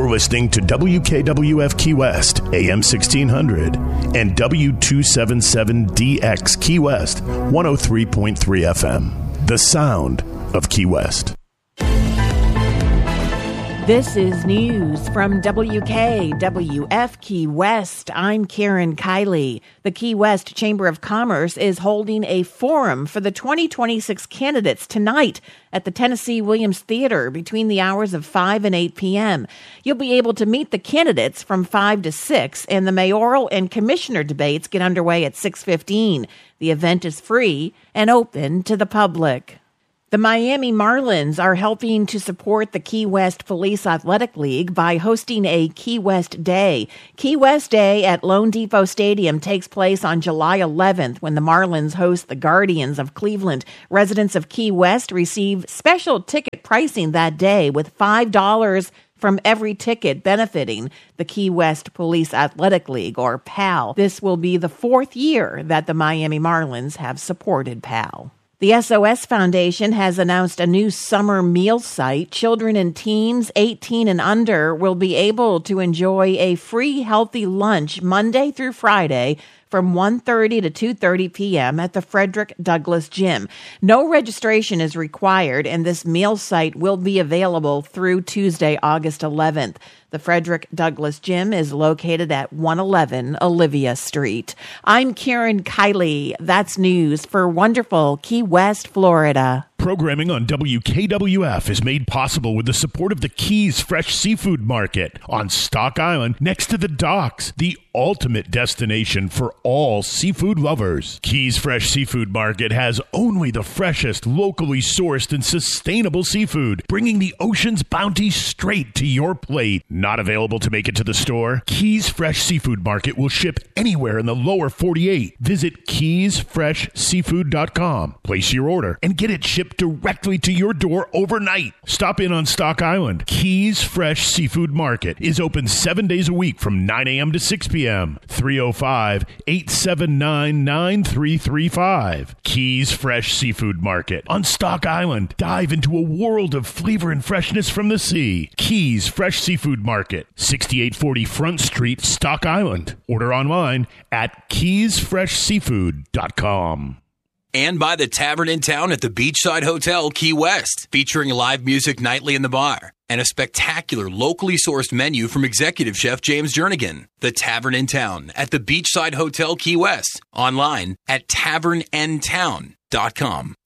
listening to WKWF Key West, AM 1600, and W277DX Key West, 103.3 FM. The sound of Key West. This is news from WKWF Key West. I'm Karen Kiley. The Key West Chamber of Commerce is holding a forum for the 2026 candidates tonight at the Tennessee Williams Theater between the hours of 5 and 8 p.m. You'll be able to meet the candidates from 5 to 6, and the mayoral and commissioner debates get underway at 6:15. The event is free and open to the public. The Miami Marlins are helping to support the Key West Police Athletic League by hosting a Key West Day. Key West Day at Lone Depot Stadium takes place on July 11th when the Marlins host the Guardians of Cleveland. Residents of Key West receive special ticket pricing that day with $5 from every ticket benefiting the Key West Police Athletic League, or PAL. This will be the fourth year that the Miami Marlins have supported PAL. The SOS Foundation has announced a new summer meal site. Children and teens 18 and under will be able to enjoy a free healthy lunch Monday through Friday from 1:30 to 2:30 p.m. at the Frederick Douglass Gym. No registration is required, and this meal site will be available through Tuesday, August 11th. The Frederick Douglass Gym is located at 111 Olivia Street. I'm Karen Kiley. That's news for wonderful Key West, Florida. Programming on WKWF is made possible with the support of the Keys Fresh Seafood Market on Stock Island next to the docks, the ultimate destination for all seafood lovers. Keys Fresh Seafood Market has only the freshest, locally sourced and sustainable seafood, bringing the ocean's bounty straight to your plate. Not available to make it to the store? Keys Fresh Seafood Market will ship anywhere in the lower 48. Visit keysfreshseafood.com. Place your order and get it shipped directly to your door overnight. Stop in on Stock Island. Keys Fresh Seafood Market is open 7 days a week from 9 a.m. to 6 p.m. 305-879-9335. Keys Fresh Seafood Market on Stock Island. Dive into a world of flavor and freshness from the sea. Keys Fresh Seafood Market, 6840 Front Street, Stock Island. Order online at keysfreshseafood.com. And by the Tavern in Town at the Beachside Hotel, Key West, featuring live music nightly in the bar and a spectacular locally sourced menu from executive chef James Jernigan. The Tavern in Town at the Beachside Hotel, Key West, online at tavernandtown.com.